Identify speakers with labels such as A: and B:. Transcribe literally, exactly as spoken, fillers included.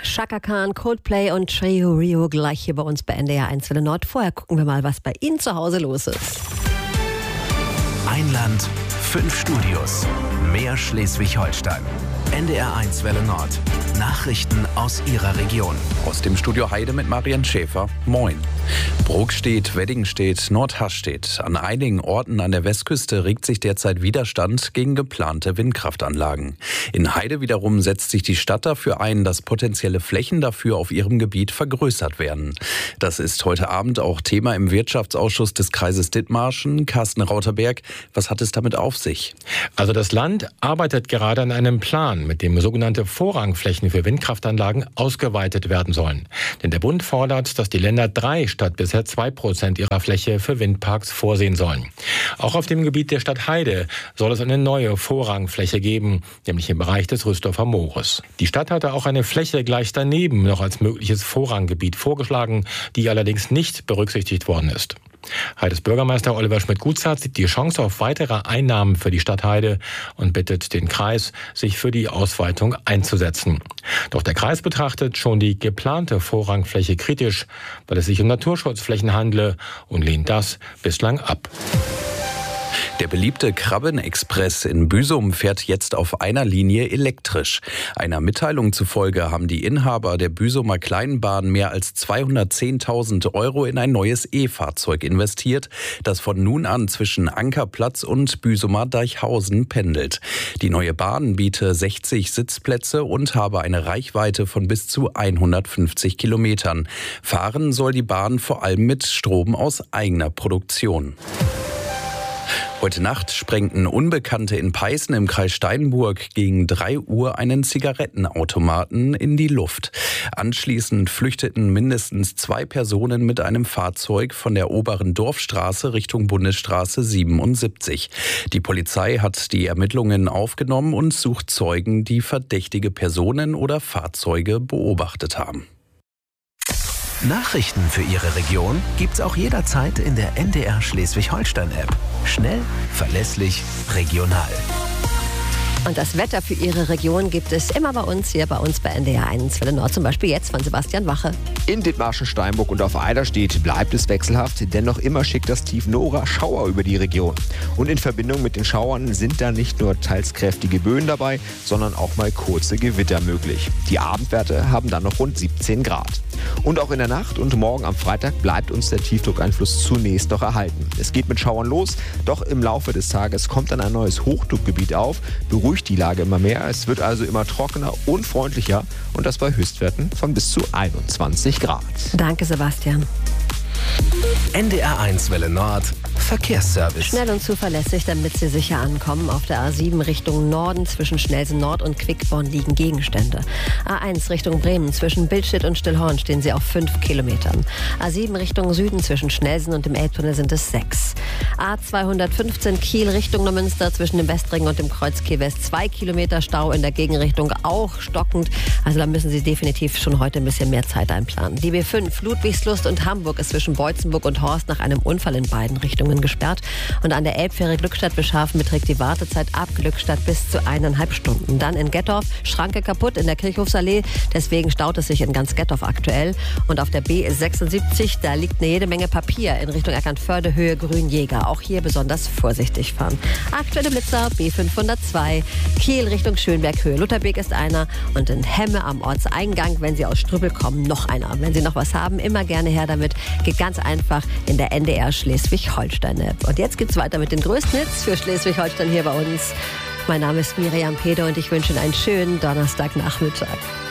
A: Chaka Khan, Coldplay und Trio Rio gleich hier bei uns bei N D R eins Welle Nord. Vorher gucken wir mal, was bei Ihnen zu Hause los ist.
B: Ein Land, fünf Studios, mehr Schleswig-Holstein. N D R eins Welle Nord. Nachrichten aus Ihrer Region.
C: Aus dem Studio Heide mit Marian Schäfer. Moin. Brokstedt, Weddingstedt, Nordharstedt. An einigen Orten an der Westküste regt sich derzeit Widerstand gegen geplante Windkraftanlagen. In Heide wiederum setzt sich die Stadt dafür ein, dass potenzielle Flächen dafür auf ihrem Gebiet vergrößert werden. Das ist heute Abend auch Thema im Wirtschaftsausschuss des Kreises Dithmarschen. Carsten Rauterberg, was hat es damit auf sich?
D: Also das Land arbeitet gerade an einem Plan, mit dem sogenannte Vorrangflächen für Windkraftanlagen ausgeweitet werden sollen. Denn der Bund fordert, dass die Länder drei statt bisher zwei Prozent ihrer Fläche für Windparks vorsehen sollen. Auch auf dem Gebiet der Stadt Heide soll es eine neue Vorrangfläche geben, nämlich im Bereich des Rüstorfer Moores. Die Stadt hatte auch eine Fläche gleich daneben noch als mögliches Vorranggebiet vorgeschlagen, die allerdings nicht berücksichtigt worden ist. Heides Bürgermeister Oliver Schmidt-Gutzert sieht die Chance auf weitere Einnahmen für die Stadt Heide und bittet den Kreis, sich für die Ausweitung einzusetzen. Doch der Kreis betrachtet schon die geplante Vorrangfläche kritisch, weil es sich um Naturschutzflächen handle und lehnt das bislang ab.
C: Der beliebte Krabbenexpress in Büsum fährt jetzt auf einer Linie elektrisch. Einer Mitteilung zufolge haben die Inhaber der Büsumer Kleinbahn mehr als zweihundertzehntausend Euro in ein neues E-Fahrzeug investiert, das von nun an zwischen Ankerplatz und Büsumer Deichhausen pendelt. Die neue Bahn biete sechzig Sitzplätze und habe eine Reichweite von bis zu hundertfünfzig Kilometern. Fahren soll die Bahn vor allem mit Strom aus eigener Produktion. Heute Nacht sprengten Unbekannte in Peißen im Kreis Steinburg gegen drei Uhr einen Zigarettenautomaten in die Luft. Anschließend flüchteten mindestens zwei Personen mit einem Fahrzeug von der oberen Dorfstraße Richtung Bundesstraße siebenundsiebzig. Die Polizei hat die Ermittlungen aufgenommen und sucht Zeugen, die verdächtige Personen oder Fahrzeuge beobachtet haben.
B: Nachrichten für Ihre Region gibt's auch jederzeit in der N D R Schleswig-Holstein-App. Schnell, verlässlich, regional.
A: Und das Wetter für Ihre Region gibt es immer bei uns, hier bei uns bei N D R eins Welle Nord. Zum Beispiel jetzt von Sebastian Wache.
E: In Dithmarschen, Steinburg und auf Eiderstedt bleibt es wechselhaft, denn noch immer schickt das Tief Nora Schauer über die Region. Und in Verbindung mit den Schauern sind da nicht nur teils kräftige Böen dabei, sondern auch mal kurze Gewitter möglich. Die Abendwerte haben dann noch rund siebzehn Grad. Und auch in der Nacht und morgen am Freitag bleibt uns der Tiefdruckeinfluss zunächst noch erhalten. Es geht mit Schauern los, doch im Laufe des Tages kommt dann ein neues Hochdruckgebiet auf, beruhigt die Lage immer mehr. Es wird also immer trockener und freundlicher und das bei Höchstwerten von bis zu einundzwanzig Grad.
A: Danke, Sebastian.
B: N D R eins Welle Nord. Verkehrsservice.
A: Schnell und zuverlässig, damit Sie sicher ankommen. Auf der A sieben Richtung Norden zwischen Schnelsen Nord und Quickborn liegen Gegenstände. A eins Richtung Bremen zwischen Bildstedt und Stillhorn stehen Sie auf fünf Kilometern. A sieben Richtung Süden zwischen Schnelsen und dem Elbtunnel sind es sechs. A zweihundertfünfzehn Kiel Richtung Neumünster zwischen dem Westring und dem Kreuz Kiel West zwei Kilometer Stau in der Gegenrichtung, auch stockend. Also da müssen Sie definitiv schon heute ein bisschen mehr Zeit einplanen. Die B fünf Ludwigslust und Hamburg ist zwischen Beutzenburg und Horst nach einem Unfall in beiden Richtungen gesperrt. Und an der Elbfähre Glückstadt-Beschafen beträgt die Wartezeit ab Glückstadt bis zu eineinhalb Stunden. Dann in Gettorf, Schranke kaputt in der Kirchhofsallee. Deswegen staut es sich in ganz Gettorf aktuell. Und auf der B sechsundsiebzig, da liegt eine jede Menge Papier in Richtung Eckernförde, Höhe Grünjäger. Auch hier besonders vorsichtig fahren. Aktuelle Blitzer B fünfhundertzwei, Kiel Richtung Schönberg, Höhe Lutherbeek ist einer. Und in Hemme am Ortseingang, wenn Sie aus Strübbel kommen, noch einer. Wenn Sie noch was haben, immer gerne her damit. Geht ganz einfach in der N D R Schleswig-Holstein-App. Und jetzt geht's weiter mit den größten Hits für Schleswig-Holstein hier bei uns. Mein Name ist Miriam Peder und ich wünsche Ihnen einen schönen Donnerstagnachmittag.